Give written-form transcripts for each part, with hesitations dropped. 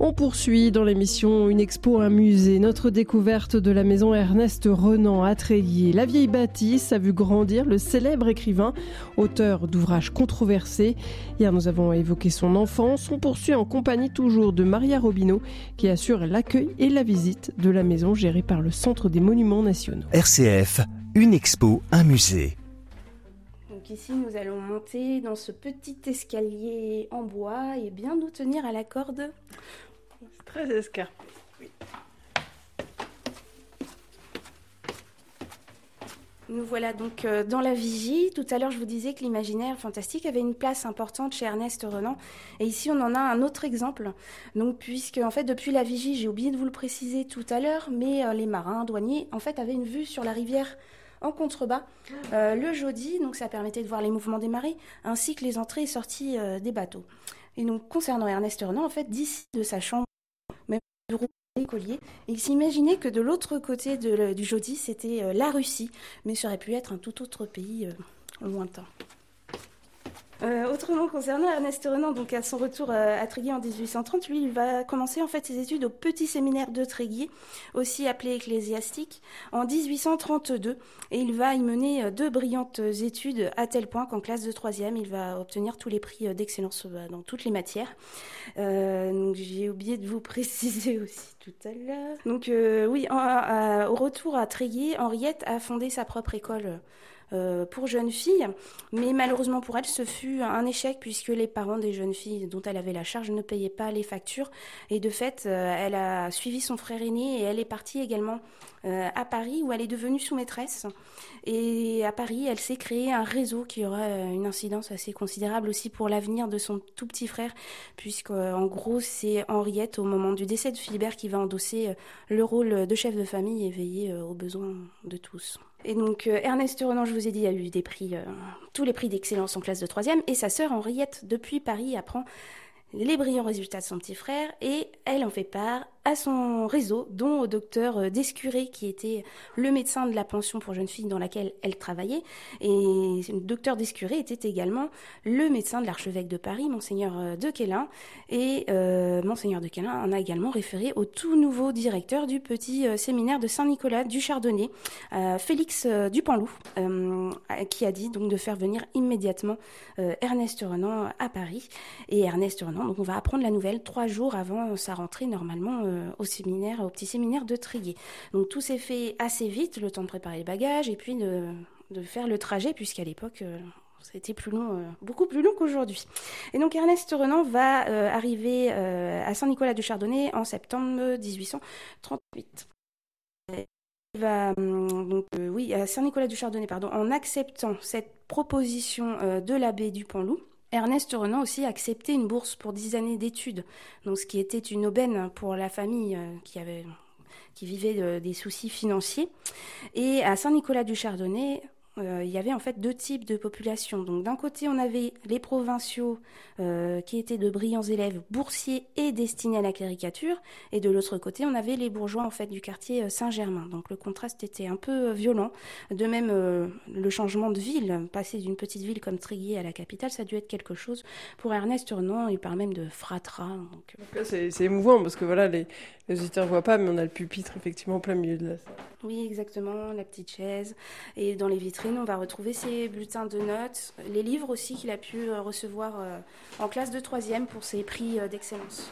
On poursuit dans l'émission Une expo, un musée. Notre découverte de la maison Ernest Renan à Tréguier. La vieille bâtisse a vu grandir le célèbre écrivain, auteur d'ouvrages controversés. Hier, nous avons évoqué son enfance. On poursuit en compagnie toujours de Maria Robineau, qui assure l'accueil et la visite de la maison gérée par le Centre des Monuments Nationaux. RCF, une expo, un musée. Donc ici, nous allons monter dans ce petit escalier en bois et bien nous tenir à la corde. C'est très escarpé. Oui. Nous voilà donc dans la vigie. Tout à l'heure, je vous disais que l'imaginaire fantastique avait une place importante chez Ernest Renan. Et ici, on en a un autre exemple. Donc, puisque, en fait, depuis la vigie, j'ai oublié de vous le préciser tout à l'heure, mais les marins, douaniers, en fait, avaient une vue sur la rivière en contrebas, le jeudi, donc ça permettait de voir les mouvements des marées, ainsi que les entrées et sorties des bateaux. Et donc, concernant Ernest Renan, en fait, d'ici de sa chambre, même du bureau d'écolier, il s'imaginait que de l'autre côté du jeudi, c'était la Russie, mais ça aurait pu être un tout autre pays lointain. Autrement, concernant Ernest Renan, donc à son retour à Tréguier en 1830, lui, il va commencer en fait ses études au petit séminaire de Tréguier, aussi appelé ecclésiastique, en 1832. Et il va y mener de brillantes études à tel point qu'en classe de 3e, il va obtenir tous les prix d'excellence dans toutes les matières. Donc j'ai oublié de vous préciser aussi tout à l'heure. Donc oui, au retour à Tréguier, Henriette a fondé sa propre école pour jeunes filles, mais malheureusement pour elle, ce fut un échec puisque les parents des jeunes filles dont elle avait la charge ne payaient pas les factures et de fait, elle a suivi son frère aîné et elle est partie également à Paris où elle est devenue sous-maîtresse. Et à Paris, elle s'est créé un réseau qui aura une incidence assez considérable aussi pour l'avenir de son tout petit frère, puisqu'en gros, c'est Henriette, au moment du décès de Philibert, qui va endosser le rôle de chef de famille et veiller aux besoins de tous. Et donc, Ernest Renan, je vous ai dit, a eu des prix, tous les prix d'excellence en classe de 3e, et sa sœur Henriette, depuis Paris, apprend les brillants résultats de son petit frère, et elle en fait part à son réseau, dont au docteur Descuré, qui était le médecin de la pension pour jeunes filles dans laquelle elle travaillait. Et le docteur Descuré était également le médecin de l'archevêque de Paris, Monseigneur de Quélin. Et Monseigneur de Quélin en a également référé au tout nouveau directeur du petit séminaire de Saint-Nicolas du Chardonnay, Félix Dupanloup, qui a dit donc de faire venir immédiatement Ernest Renan à Paris. Et Ernest Renan, donc on va apprendre la nouvelle 3 jours avant sa rentrée normalement au petit séminaire de Tréguier. Donc tout s'est fait assez vite, le temps de préparer les bagages et puis de faire le trajet, puisqu'à l'époque c'était plus long, beaucoup plus long qu'aujourd'hui. Et donc Ernest Renan va arriver à Saint-Nicolas du Chardonnay en septembre 1838. Il va à Saint-Nicolas du Chardonnay, en acceptant cette proposition de l'abbé Dupanloup. Ernest Renan aussi a accepté une bourse pour 10 années d'études, donc ce qui était une aubaine pour la famille qui vivait des soucis financiers. Et à Saint-Nicolas du Chardonnay, il y avait en fait 2 types de population. Donc d'un côté, on avait les provinciaux qui étaient de brillants élèves boursiers et destinés à la caricature, et de l'autre côté, on avait les bourgeois en fait du quartier Saint-Germain. Donc le contraste était un peu violent. De même, le changement de ville, passer d'une petite ville comme Tréguier à la capitale, ça a dû être quelque chose pour Ernest Renan. Il parle même de fratras. Donc là, c'est émouvant parce que voilà, les auditeurs ne voient pas, mais on a le pupitre effectivement en plein milieu de la salle. Oui, exactement, la petite chaise. Et dans les vitrines, on va retrouver ses bulletins de notes, les livres aussi qu'il a pu recevoir en classe de 3e pour ses prix d'excellence.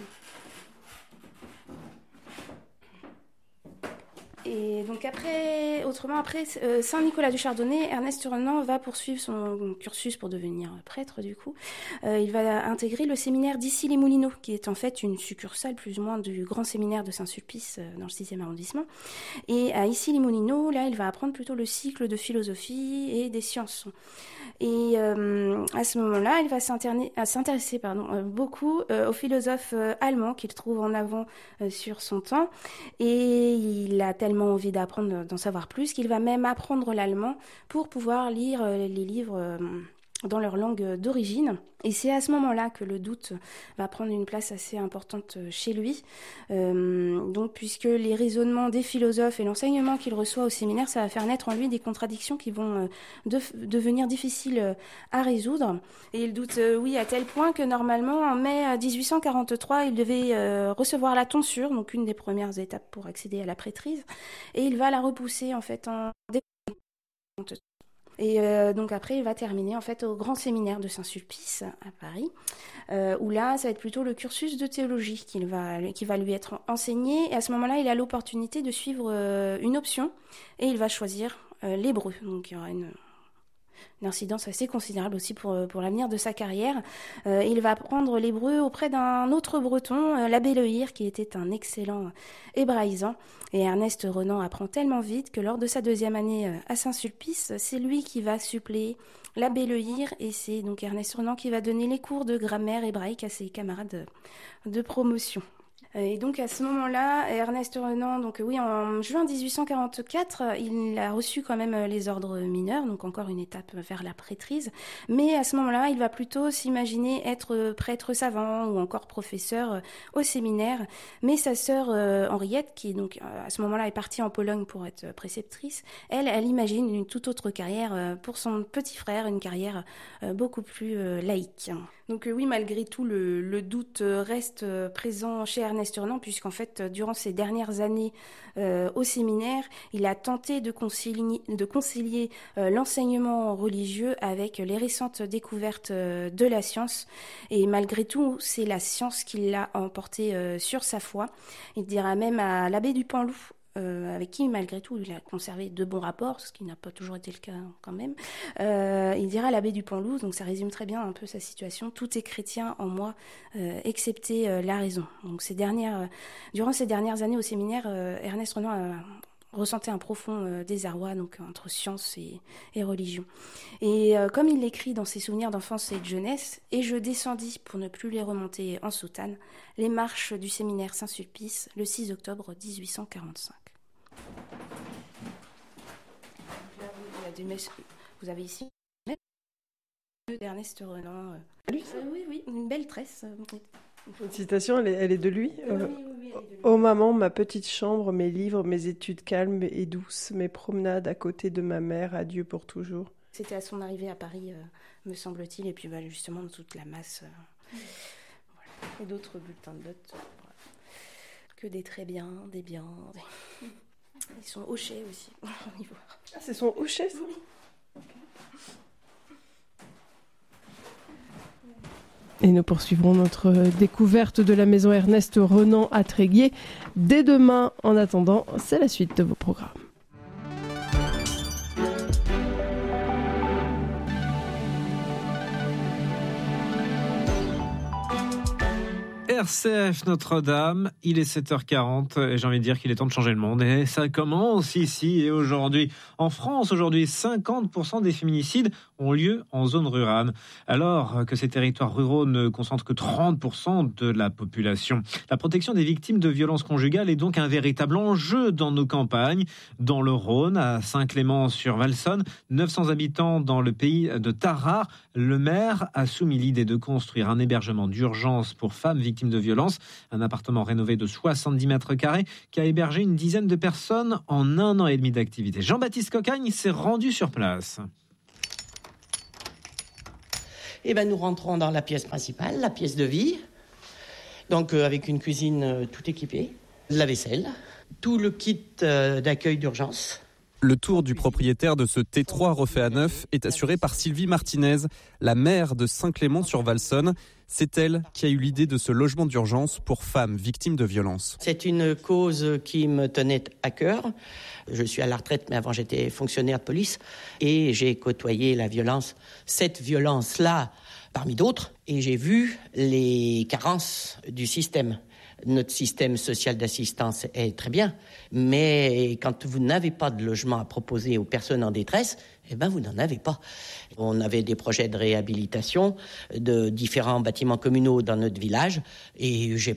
Et donc après Saint-Nicolas du Chardonnay, Ernest Renan va poursuivre son cursus pour devenir prêtre du coup. Il va intégrer le séminaire d'Issy-les-Moulineaux, qui est en fait une succursale plus ou moins du grand séminaire de Saint-Sulpice dans le 6e arrondissement. Et à Issy-les-Moulineaux, là, il va apprendre plutôt le cycle de philosophie et des sciences. Et à ce moment-là, il va s'intéresser beaucoup aux philosophes allemands qu'il trouve en avant sur son temps. Et il a tellement envie d'apprendre, d'en savoir plus, qu'il va même apprendre l'allemand pour pouvoir lire les livres dans leur langue d'origine. Et c'est à ce moment-là que le doute va prendre une place assez importante chez lui. Donc, puisque les raisonnements des philosophes et l'enseignement qu'il reçoit au séminaire, ça va faire naître en lui des contradictions qui vont devenir difficiles à résoudre. Et il doute, à tel point que normalement, en mai 1843, il devait recevoir la tonsure, donc une des premières étapes pour accéder à la prêtrise. Et il va la repousser, en fait, en décembre. Et donc après, il va terminer en fait au Grand Séminaire de Saint-Sulpice à Paris, où là, ça va être plutôt le cursus de théologie qui va lui être enseigné. Et à ce moment-là, il a l'opportunité de suivre une option et il va choisir l'hébreu. Donc il y aura une incidence assez considérable aussi pour l'avenir de sa carrière. Il va apprendre l'hébreu auprès d'un autre breton, l'abbé Lehir, qui était un excellent hébraïsant. Et Ernest Renan apprend tellement vite que lors de sa 2e année à Saint-Sulpice, c'est lui qui va suppléer l'abbé Lehir, et c'est donc Ernest Renan qui va donner les cours de grammaire hébraïque à ses camarades de promotion. Et donc à ce moment-là, Ernest Renan, en juin 1844, il a reçu quand même les ordres mineurs, donc encore une étape vers la prêtrise. Mais à ce moment-là, il va plutôt s'imaginer être prêtre savant ou encore professeur au séminaire. Mais sa sœur Henriette, qui donc à ce moment-là est partie en Pologne pour être préceptrice, elle imagine une toute autre carrière pour son petit frère, une carrière beaucoup plus laïque. Donc malgré tout, le doute reste présent chez Ernest Renan, puisqu'en fait, durant ses dernières années au séminaire, il a tenté de concilier l'enseignement religieux avec les récentes découvertes de la science. Et malgré tout, c'est la science qui l'a emporté sur sa foi. Il dira même à l'abbé du Panloup, avec qui, malgré tout, il a conservé de bons rapports, ce qui n'a pas toujours été le cas quand même. Il dira à l'abbé du Panloup, donc ça résume très bien un peu sa situation: tout est chrétien en moi, excepté la raison. Donc durant ces dernières années au séminaire, Ernest Renan ressentait un profond désarroi entre science et religion. Et comme il l'écrit dans ses souvenirs d'enfance et de jeunesse, « Et je descendis, pour ne plus les remonter en soutane, les marches du séminaire Saint-Sulpice le 6 octobre 1845. » Vous avez ici Ernest Renan. Oui, une belle tresse. Une citation, elle est de lui. Oui, elle est de lui. Ô maman, ma petite chambre, mes livres, mes études calmes et douces, mes promenades à côté de ma mère, adieu pour toujours. C'était à son arrivée à Paris, me semble-t-il, et puis justement toute la masse. Voilà. Et d'autres bulletins de notes. Que des très bien, des biens. Ils sont hochés aussi, on y voit. Ah, c'est son hochet, ça? Oui. Et nous poursuivrons notre découverte de la maison Ernest Renan à Tréguier dès demain. En attendant, c'est la suite de vos programmes. RCF Notre-Dame, il est 7h40 et j'ai envie de dire qu'il est temps de changer le monde. Et ça commence ici et aujourd'hui. En France, aujourd'hui, 50% des féminicides ont lieu en zone rurale, alors que ces territoires ruraux ne concentrent que 30% de la population. La protection des victimes de violences conjugales est donc un véritable enjeu dans nos campagnes. Dans le Rhône, à Saint-Clément-sur-Valsonne, 900 habitants dans le pays de Tarare, le maire a soumis l'idée de construire un hébergement d'urgence pour femmes victimes de violences, un appartement rénové de 70 mètres carrés qui a hébergé une dizaine de personnes en 1 an et demi d'activité. Jean-Baptiste Cocagne s'est rendu sur place. Nous rentrons dans la pièce principale, la pièce de vie, donc avec une cuisine tout équipée, la vaisselle, tout le kit d'accueil d'urgence. Le tour du propriétaire de ce T3 refait à neuf est assuré par Sylvie Martinez, la maire de Saint-Clément-sur-Valsonne. C'est elle qui a eu l'idée de ce logement d'urgence pour femmes victimes de violences. C'est une cause qui me tenait à cœur. Je suis à la retraite, mais avant j'étais fonctionnaire de police et j'ai côtoyé la violence, cette violence-là parmi d'autres, et j'ai vu les carences du système. Notre système social d'assistance est très bien, mais quand vous n'avez pas de logement à proposer aux personnes en détresse, Eh bien, vous n'en avez pas. On avait des projets de réhabilitation de différents bâtiments communaux dans notre village et j'ai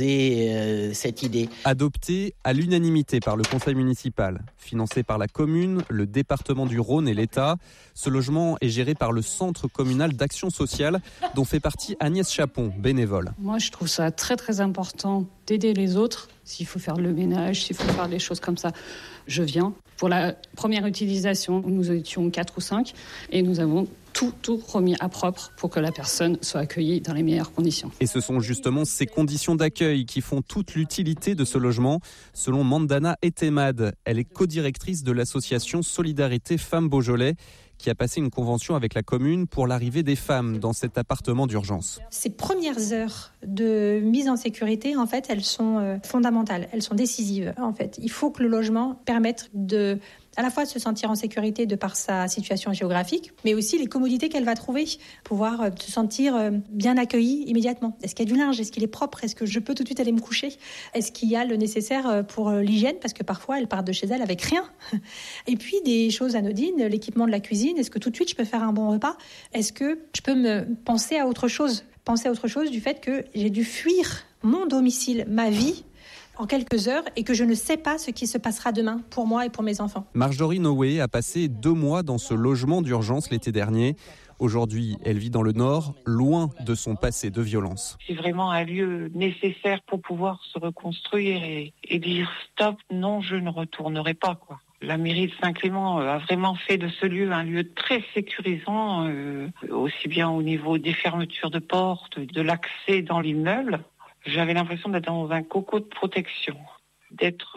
proposé cette idée. Adoptée à l'unanimité par le conseil municipal, financé par la commune, le département du Rhône et l'État, ce logement est géré par le Centre communal d'action sociale dont fait partie Agnès Chapon, bénévole. Moi, je trouve ça très très important d'aider les autres. S'il faut faire le ménage, s'il faut faire des choses comme ça, je viens. Pour la première utilisation, nous étions 4 ou 5 et nous avons tout remis à propre pour que la personne soit accueillie dans les meilleures conditions. Et ce sont justement ces conditions d'accueil qui font toute l'utilité de ce logement, selon Mandana Etemad. Elle est codirectrice de l'association Solidarité Femmes Beaujolais, qui a passé une convention avec la commune pour l'arrivée des femmes dans cet appartement d'urgence. Ces premières heures de mise en sécurité, en fait, elles sont fondamentales, elles sont décisives. En fait, il faut que le logement permette de à la fois se sentir en sécurité de par sa situation géographique, mais aussi les commodités qu'elle va trouver, pouvoir se sentir bien accueillie immédiatement. Est-ce qu'il y a du linge? Est-ce qu'il est propre? Est-ce que je peux tout de suite aller me coucher? Est-ce qu'il y a le nécessaire pour l'hygiène? Parce que parfois, elle part de chez elle avec rien. Et puis, des choses anodines, l'équipement de la cuisine. Est-ce que tout de suite, je peux faire un bon repas? Est-ce que je peux me penser à autre chose du fait que j'ai dû fuir mon domicile, ma vie, en quelques heures et que je ne sais pas ce qui se passera demain pour moi et pour mes enfants. Marjorie Noé a passé 2 mois dans ce logement d'urgence l'été dernier. Aujourd'hui, elle vit dans le Nord, loin de son passé de violence. C'est vraiment un lieu nécessaire pour pouvoir se reconstruire et dire stop, non, je ne retournerai pas, quoi. La mairie de Saint-Clément a vraiment fait de ce lieu un lieu très sécurisant, aussi bien au niveau des fermetures de portes, de l'accès dans l'immeuble. J'avais l'impression d'être dans un coco de protection, d'être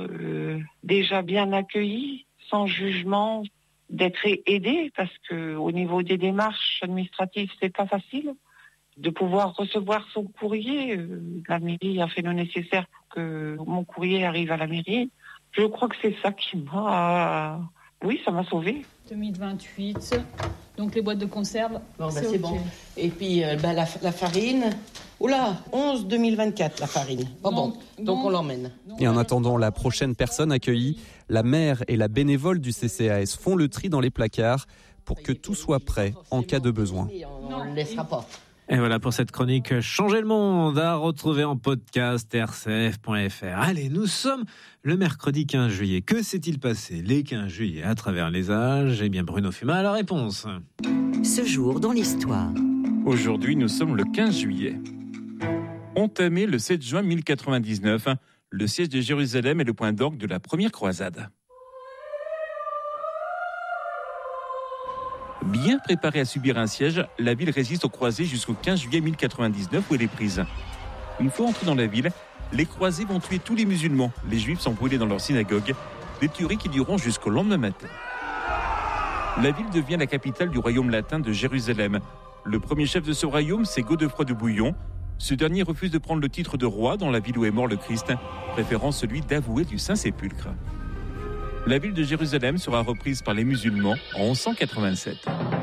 déjà bien accueilli, sans jugement, d'être aidé, parce que au niveau des démarches administratives, c'est pas facile. De pouvoir recevoir son courrier, la mairie a fait le nécessaire pour que mon courrier arrive à la mairie. Je crois que c'est ça qui m'a... Oui, ça m'a sauvée. 2028, donc les boîtes de conserve, c'est okay. Bon. Et puis la farine... Oula, 11-2024 la farine. Donc on l'emmène. Et en attendant la prochaine personne accueillie, la maire et la bénévole du CCAS font le tri dans les placards pour que tout soit prêt en cas de besoin. On ne le laissera pas. Et voilà pour cette chronique Changer le monde à retrouver en podcast rcf.fr. Allez, nous sommes le mercredi 15 juillet. Que s'est-il passé les 15 juillet à travers les âges? Eh bien, Bruno Fuma a la réponse. Ce jour dans l'histoire. Aujourd'hui, nous sommes le 15 juillet. Entamé le 7 juin 1099, le siège de Jérusalem est le point d'orgue de la première croisade. Bien préparée à subir un siège, la ville résiste aux croisés jusqu'au 15 juillet 1099 où elle est prise. Une fois entrée dans la ville, les croisés vont tuer tous les musulmans. Les juifs sont brûlés dans leur synagogue, des tueries qui dureront jusqu'au lendemain matin. La ville devient la capitale du royaume latin de Jérusalem. Le premier chef de ce royaume, c'est Godefroy de Bouillon. Ce dernier refuse de prendre le titre de roi dans la ville où est mort le Christ, préférant celui d'avoué du Saint-Sépulcre. La ville de Jérusalem sera reprise par les musulmans en 1187.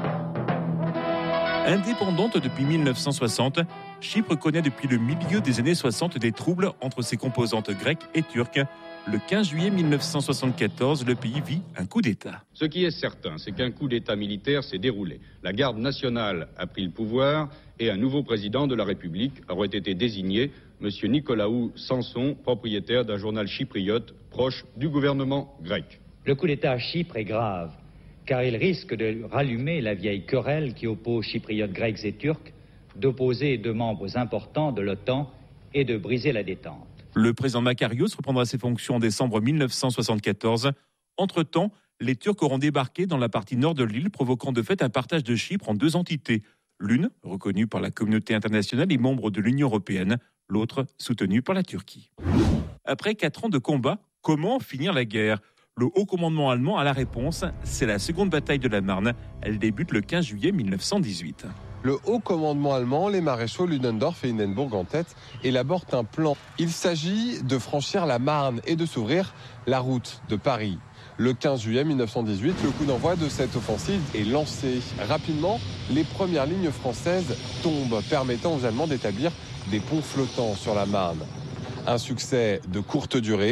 Indépendante depuis 1960, Chypre connaît depuis le milieu des années 60 des troubles entre ses composantes grecques et turques. Le 15 juillet 1974, le pays vit un coup d'État. Ce qui est certain, c'est qu'un coup d'État militaire s'est déroulé. La garde nationale a pris le pouvoir et un nouveau président de la République aurait été désigné, M. Nicolaou Sanson, propriétaire d'un journal chypriote proche du gouvernement grec. Le coup d'État à Chypre est grave, car il risque de rallumer la vieille querelle qui oppose chypriotes grecs et turcs, d'opposer deux membres importants de l'OTAN et de briser la détente. Le président Makarios reprendra ses fonctions en décembre 1974. Entre-temps, les Turcs auront débarqué dans la partie nord de l'île, provoquant de fait un partage de Chypre en 2 entités. L'une, reconnue par la communauté internationale et membre de l'Union européenne, l'autre, soutenue par la Turquie. Après 4 ans de combat, comment finir la guerre ? Le haut commandement allemand a la réponse, c'est la seconde bataille de la Marne. Elle débute le 15 juillet 1918. Le haut commandement allemand, les maréchaux Ludendorff et Hindenburg en tête, élaborent un plan. Il s'agit de franchir la Marne et de s'ouvrir la route de Paris. Le 15 juillet 1918, le coup d'envoi de cette offensive est lancé. Rapidement, les premières lignes françaises tombent, permettant aux Allemands d'établir des ponts flottants sur la Marne. Un succès de courte durée.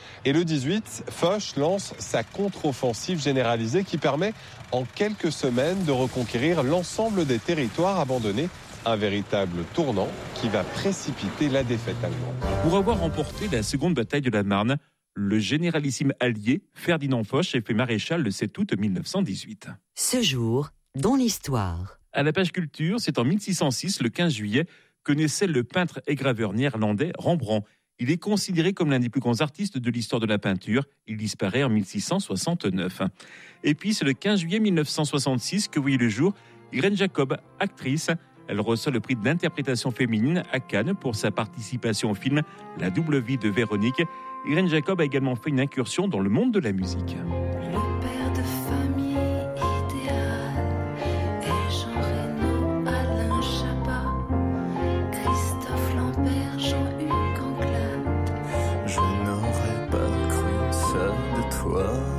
Et le 18, Foch lance sa contre-offensive généralisée qui permet en quelques semaines de reconquérir l'ensemble des territoires abandonnés. Un véritable tournant qui va précipiter la défaite allemande. Pour avoir remporté la seconde bataille de la Marne, le généralissime allié Ferdinand Foch est fait maréchal le 7 août 1918. Ce jour, dans l'histoire. À la page culture, c'est en 1606, le 15 juillet, que naissait le peintre et graveur néerlandais Rembrandt. Il est considéré comme l'un des plus grands artistes de l'histoire de la peinture. Il disparaît en 1669. Et puis, c'est le 15 juillet 1966 que voyait le jour Irène Jacob, actrice. Elle reçoit le prix d'interprétation féminine à Cannes pour sa participation au film La double vie de Véronique. Irène Jacob a également fait une incursion dans le monde de la musique. Je n'aurais pas cru ça de toi.